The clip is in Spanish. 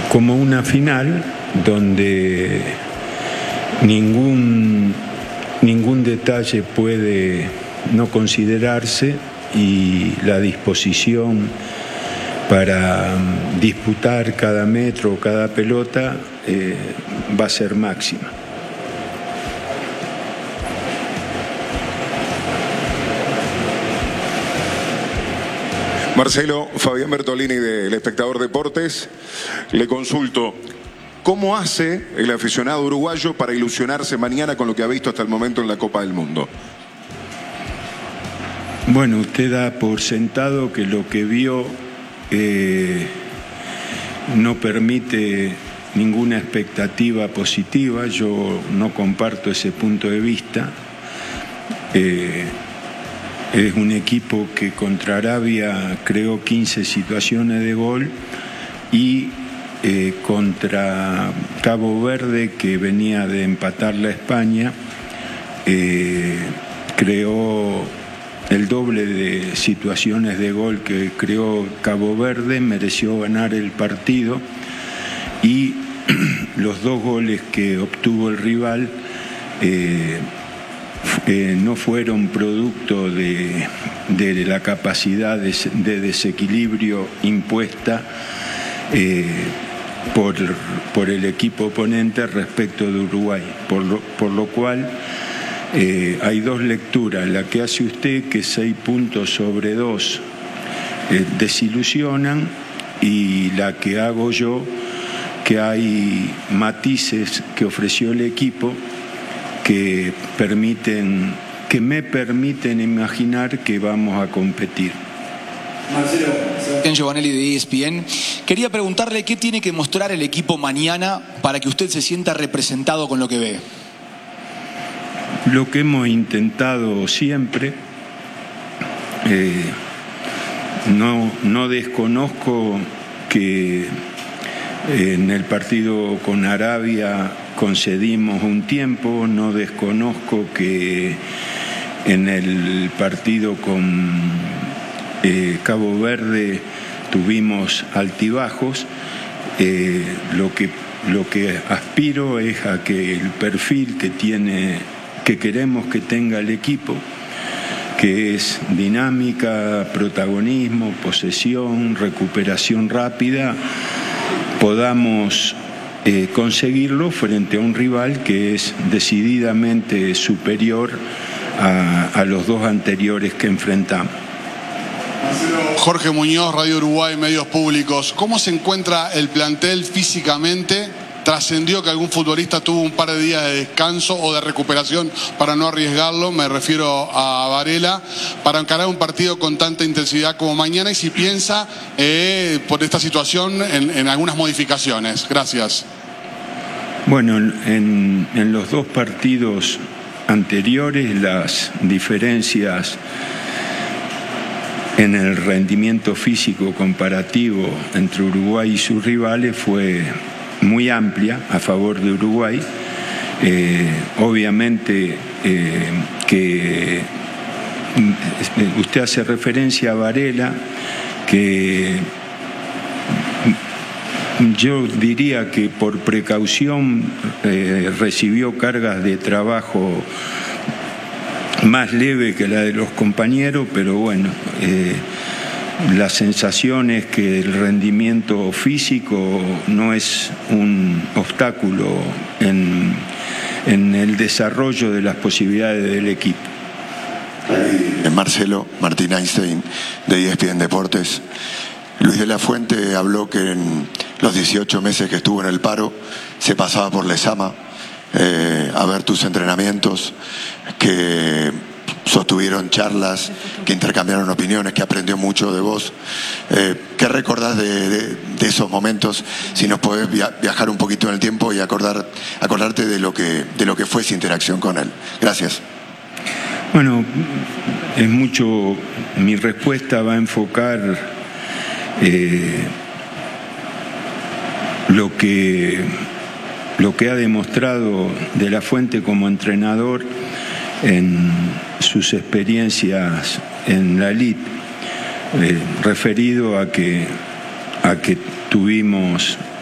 como una final donde ningún detalle puede no considerarse y la disposición para disputar cada metro o cada pelota va a ser máxima. Marcelo, Fabián Bertolini del Espectador Deportes, le consulto, ¿cómo hace el aficionado uruguayo para ilusionarse mañana con lo que ha visto hasta el momento en la Copa del Mundo? Bueno, usted da por sentado que lo que vio no permite ninguna expectativa positiva. Yo no comparto ese punto de vista. Es un equipo que contra Arabia creó 15 situaciones de gol y contra Cabo Verde, que venía de empatarla a España, creó el doble de situaciones de gol que creó Cabo Verde, mereció ganar el partido y los 2 goles que obtuvo el rival no fueron producto de la capacidad de desequilibrio impuesta por el equipo oponente respecto de Uruguay, por lo cual hay 2 lecturas: la que hace usted, que 6 puntos sobre 2 desilusionan, y la que hago yo, que hay matices que ofreció el equipo que me permiten imaginar que vamos a competir. Marcelo, Sebastián Giovanelli de ESPN. Quería preguntarle qué tiene que mostrar el equipo mañana para que usted se sienta representado con lo que ve. Lo que hemos intentado siempre, no desconozco que en el partido con Arabia concedimos un tiempo, no desconozco que en el partido con Cabo Verde tuvimos altibajos. Lo que aspiro es a que el perfil que queremos que tenga el equipo, que es dinámica, protagonismo, posesión, recuperación rápida, podamos conseguirlo frente a un rival que es decididamente superior a los 2 anteriores que enfrentamos. Jorge Muñoz, Radio Uruguay, Medios Públicos. ¿Cómo se encuentra el plantel físicamente? ¿Trascendió que algún futbolista tuvo un par de días de descanso o de recuperación para no arriesgarlo? Me refiero a Varela, para encarar un partido con tanta intensidad como mañana, y si piensa por esta situación en algunas modificaciones. Gracias. Bueno, en los 2 partidos anteriores las diferencias en el rendimiento físico comparativo entre Uruguay y sus rivales fue muy amplia a favor de Uruguay. Obviamente que usted hace referencia a Varela, que yo diría que por precaución recibió cargas de trabajo más leve que la de los compañeros, pero bueno, la sensación es que el rendimiento físico no es un obstáculo en el desarrollo de las posibilidades del equipo. Marcelo, Martín Einstein de ESPN Deportes. Luis de la Fuente habló que en los 18 meses que estuvo en el paro se pasaba por Lezama a ver tus entrenamientos, que sostuvieron charlas, que intercambiaron opiniones, que aprendió mucho de vos. ¿Qué recordás de esos momentos? Si nos podés viajar un poquito en el tiempo y acordarte de lo que fue esa interacción con él. Gracias. Bueno, es mucho, mi respuesta va a enfocar lo que ha demostrado de la Fuente como entrenador en sus experiencias en la elite, referido a que tuvimos